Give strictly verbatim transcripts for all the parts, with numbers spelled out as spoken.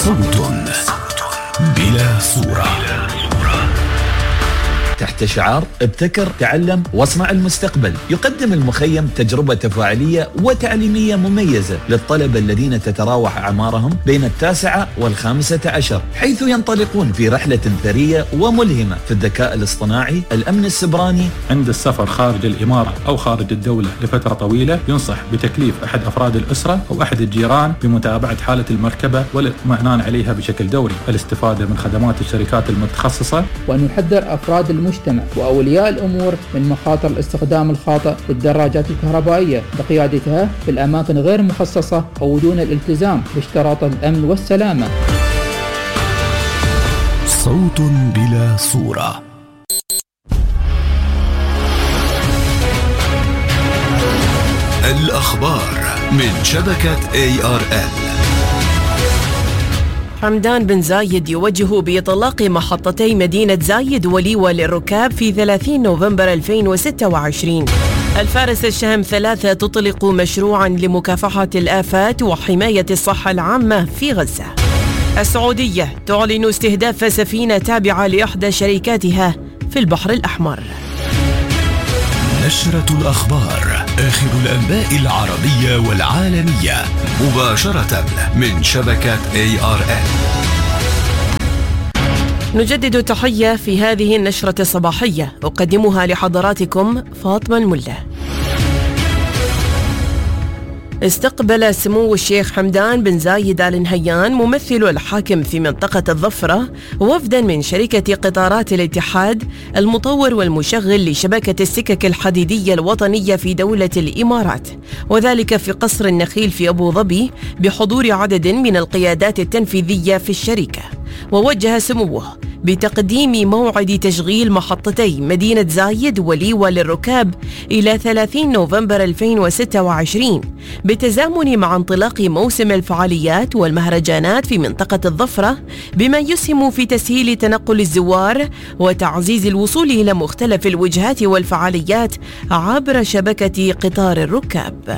صوت بلا صورة. تحت شعار ابتكر، تعلم، واصنع المستقبل، يقدم المخيم تجربة تفاعلية وتعليمية مميزة للطلبة الذين تتراوح أعمارهم بين التاسعة والخامسة عشر، حيث ينطلقون في رحلة ثرية وملهمة في الذكاء الاصطناعي، الأمن السبراني. عند السفر خارج الإمارة أو خارج الدولة لفترة طويلة، ينصح بتكليف أحد أفراد الأسرة أو أحد الجيران بمتابعة حالة المركبة والاطمئنان عليها بشكل دوري، الاستفادة من خدمات الشركات المتخصصة، وأن يحذر أفراد المجتمع وأولياء الأمور من مخاطر الاستخدام الخاطئ للدراجات الكهربائية بقيادتها في الأماكن غير مخصصة أو دون الالتزام باشتراط الأمن والسلامة. صوت بلا صورة. الأخبار من شبكة إيه آر إل. حمدان بن زايد يوجه بإطلاق محطتي مدينة زايد وليوة للركاب في ثلاثين نوفمبر ألفين وستة وعشرين. الفارس الشهم ثلاثة تطلق مشروعا لمكافحة الآفات وحماية الصحة العامة في غزة. السعودية تعلن استهداف سفينة تابعة لإحدى شركاتها في البحر الأحمر. نشرة الأخبار، آخر الأنباء العربية والعالمية، مباشرة من شبكة إيه آر إل. نجدد التحية في هذه النشرة الصباحية، أقدمها لحضراتكم فاطمة الملا. استقبل سمو الشيخ حمدان بن زايد آل نهيان ممثل الحاكم في منطقة الظفرة وفدا من شركة قطارات الاتحاد المطور والمشغل لشبكة السكك الحديدية الوطنية في دولة الإمارات، وذلك في قصر النخيل في أبو ظبي بحضور عدد من القيادات التنفيذية في الشركة. ووجه سموه بتقديم موعد تشغيل محطتي مدينة زايد وليوة للركاب إلى ثلاثين نوفمبر ألفين وستة وعشرين بالتزامن مع انطلاق موسم الفعاليات والمهرجانات في منطقة الظفرة، بما يسهم في تسهيل تنقل الزوار وتعزيز الوصول إلى مختلف الوجهات والفعاليات عبر شبكة قطار الركاب.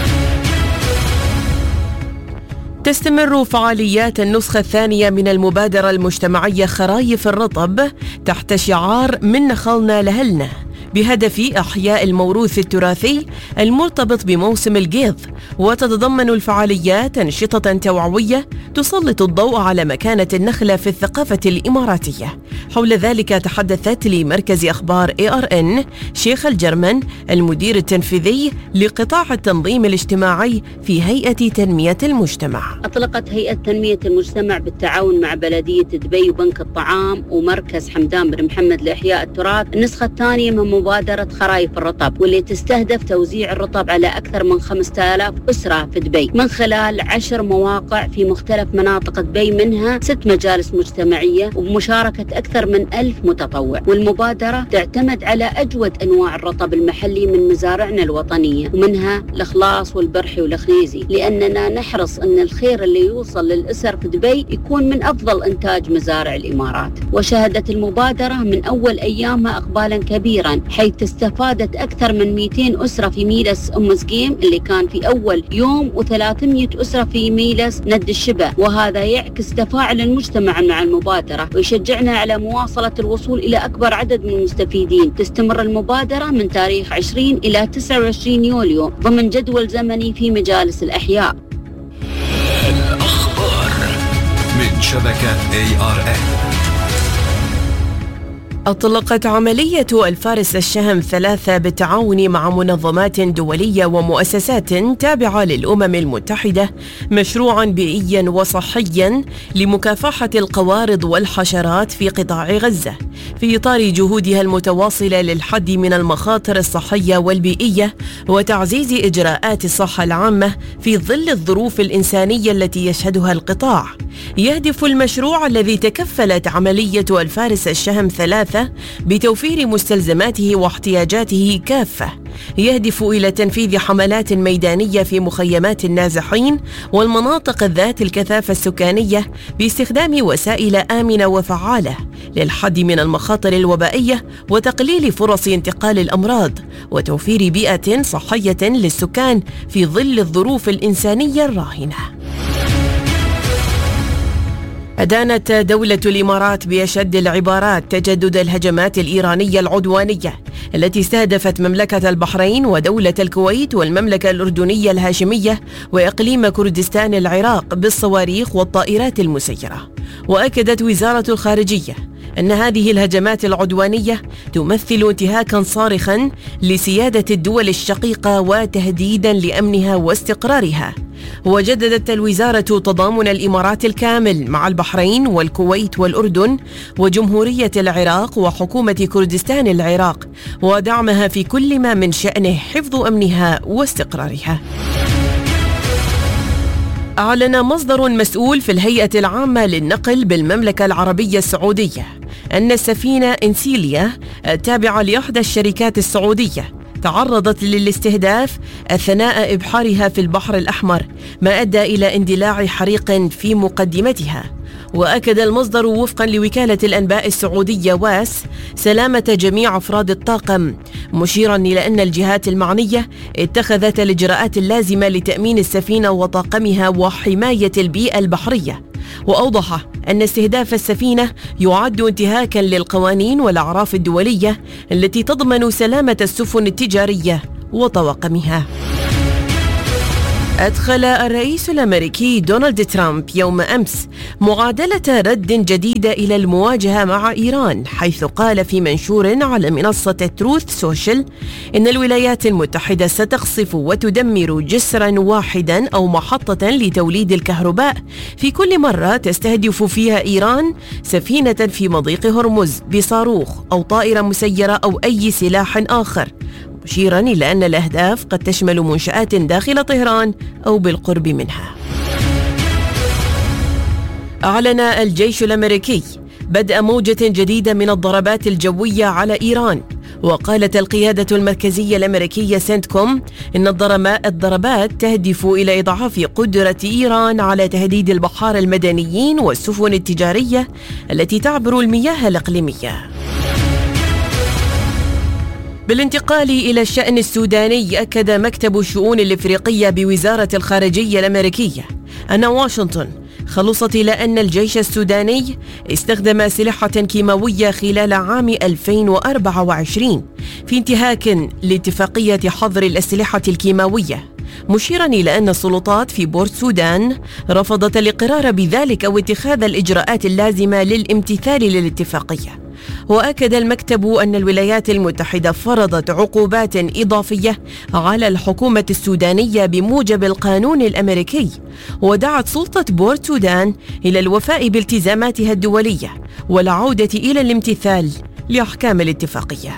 تستمر فعاليات النسخة الثانية من المبادرة المجتمعية خرايف الرطب تحت شعار من نخلنا لهلنا، بهدف إحياء الموروث التراثي المرتبط بموسم القيض، وتتضمن الفعاليات أنشطة توعوية تسلط الضوء على مكانة النخلة في الثقافة الإماراتية. حول ذلك تحدثت لمركز أخبار إيه آر إن شيخ الجرمن المدير التنفيذي لقطاع التنظيم الاجتماعي في هيئة تنمية المجتمع. أطلقت هيئة تنمية المجتمع بالتعاون مع بلدية دبي وبنك الطعام ومركز حمدان بن محمد لإحياء التراث النسخة الثانية من مبادرة خرايف الرطب، واللي تستهدف توزيع الرطب على أكثر من خمسة آلاف أسرة في دبي من خلال عشر مواقع في مختلف مناطق دبي، منها ست مجالس مجتمعية وبمشاركة أكثر من ألف متطوع. والمبادرة تعتمد على أجود أنواع الرطب المحلي من مزارعنا الوطنية، ومنها الإخلاص والبرحي والخنيزي، لأننا نحرص أن الخير اللي يوصل للأسر في دبي يكون من أفضل إنتاج مزارع الإمارات. وشهدت المبادرة من أول أيامها إقبالا كبيرا، حيث استفادت أكثر من مئتين أسرة في ميلس أم سقيم اللي كان في أول يوم، وثلاثمئة أسرة في ميلس ند الشبه، وهذا يعكس تفاعل المجتمع مع المبادرة ويشجعنا على مواصلة الوصول إلى أكبر عدد من المستفيدين. تستمر المبادرة من تاريخ عشرين إلى تسعة وعشرين يوليو ضمن جدول زمني في مجالس الأحياء. الأخبار من شبكة إيه آر إل. أطلقت عملية الفارس الشهم ثلاثة بالتعاون مع منظمات دولية ومؤسسات تابعة للأمم المتحدة مشروعا بيئيا وصحيا لمكافحة القوارض والحشرات في قطاع غزة، في إطار جهودها المتواصلة للحد من المخاطر الصحية والبيئية وتعزيز إجراءات الصحة العامة في ظل الظروف الإنسانية التي يشهدها القطاع. يهدف المشروع الذي تكفلت عملية الفارس الشهم ثلاثة بتوفير مستلزماته واحتياجاته كافة، يهدف إلى تنفيذ حملات ميدانية في مخيمات النازحين والمناطق ذات الكثافة السكانية باستخدام وسائل آمنة وفعالة للحد من المخاطر الوبائية وتقليل فرص انتقال الأمراض وتوفير بيئة صحية للسكان في ظل الظروف الإنسانية الراهنة. أدانت دولة الإمارات بأشد العبارات تجدد الهجمات الإيرانية العدوانية التي استهدفت مملكة البحرين ودولة الكويت والمملكة الأردنية الهاشمية وإقليم كردستان العراق بالصواريخ والطائرات المسيرة. وأكدت وزارة الخارجية أن هذه الهجمات العدوانية تمثل انتهاكا صارخا لسيادة الدول الشقيقة وتهديدا لأمنها واستقرارها. وجددت الوزارة تضامن الإمارات الكامل مع البحرين والكويت والأردن وجمهورية العراق وحكومة كردستان العراق ودعمها في كل ما من شأنه حفظ أمنها واستقرارها. أعلن مصدر مسؤول في الهيئة العامة للنقل بالمملكة العربية السعودية أن السفينة إنسيليا التابعة لإحدى الشركات السعودية تعرضت للاستهداف أثناء إبحارها في البحر الأحمر، ما أدى إلى اندلاع حريق في مقدمتها. وأكد المصدر وفقا لوكالة الأنباء السعودية واس سلامة جميع أفراد الطاقم، مشيرا إلى أن الجهات المعنية اتخذت الإجراءات اللازمة لتأمين السفينة وطاقمها وحماية البيئة البحرية. وأوضح أن استهداف السفينة يعد انتهاكا للقوانين والأعراف الدولية التي تضمن سلامة السفن التجارية وطواقمها. أدخل الرئيس الأمريكي دونالد ترامب يوم أمس معادلة رد جديدة إلى المواجهة مع إيران، حيث قال في منشور على منصة تروث سوشيال إن الولايات المتحدة ستقصف وتدمر جسرا واحدا أو محطة لتوليد الكهرباء في كل مرة تستهدف فيها إيران سفينة في مضيق هرمز بصاروخ أو طائرة مسيرة أو أي سلاح آخر، مشيرا إلى أن الأهداف قد تشمل منشآت داخل طهران أو بالقرب منها. أعلن الجيش الأمريكي بدء موجة جديدة من الضربات الجوية على إيران، وقالت القيادة المركزية الأمريكية سنتكوم إن الضربات تهدف إلى إضعاف قدرة إيران على تهديد البحار المدنيين والسفن التجارية التي تعبر المياه الإقليمية. بالانتقال إلى الشأن السوداني، أكد مكتب الشؤون الإفريقية بوزارة الخارجية الأمريكية أن واشنطن خلصت إلى أن الجيش السوداني استخدم أسلحة كيماوية خلال عام ألفين وأربعة وعشرين في انتهاك لاتفاقية حظر الأسلحة الكيماوية، مشيرا إلى أن السلطات في بورت سودان رفضت الإقرار بذلك واتخاذ الإجراءات اللازمة للامتثال للاتفاقية. وأكد المكتب أن الولايات المتحدة فرضت عقوبات إضافية على الحكومة السودانية بموجب القانون الأمريكي، ودعت سلطة بورت سودان إلى الوفاء بالتزاماتها الدولية والعودة إلى الامتثال لأحكام الاتفاقية.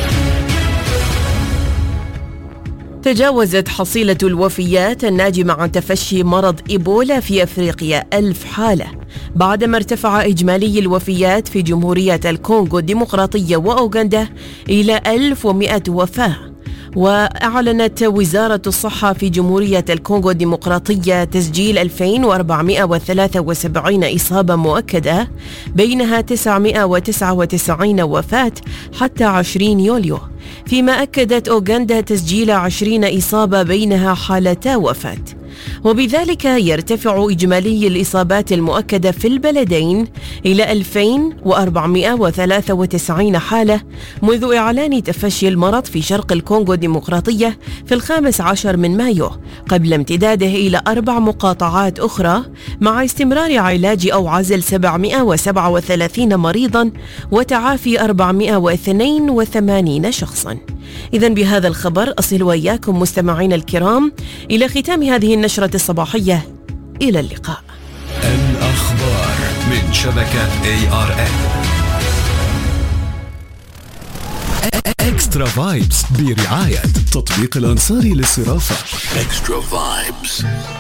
تجاوزت حصيلة الوفيات الناجمة عن تفشي مرض إيبولا في أفريقيا ألف حالة، بعدما ارتفع إجمالي الوفيات في جمهورية الكونغو الديمقراطية وأوغندا إلى ألف ومئة وفاة. وأعلنت وزارة الصحة في جمهورية الكونغو الديمقراطية تسجيل ألفين وأربعمئة وثلاثة وسبعين إصابة مؤكدة، بينها تسعمئة وتسعة وتسعين وفاة حتى عشرين يوليو، فيما أكدت أوغندا تسجيل عشرين إصابة بينها حالتا وفاة. وبذلك يرتفع إجمالي الإصابات المؤكدة في البلدين إلى ألفين وأربعمئة وثلاثة وتسعين حالة منذ إعلان تفشي المرض في شرق الكونغو الديمقراطية في الخامس عشر من مايو، قبل امتداده إلى أربع مقاطعات أخرى، مع استمرار علاج أو عزل سبعمئة وسبعة وثلاثين مريضا وتعافي أربعمئة واثنين وثمانين شخصا. إذن بهذا الخبر أصل وإياكم مستمعين الكرام إلى ختام هذه النشرة الصباحية. إلى اللقاء. الأخبار من شبكة إيه آر إن. إكسترا فايبس برعاية تطبيق الأنصاري للصرافة. إكسترا فايبس.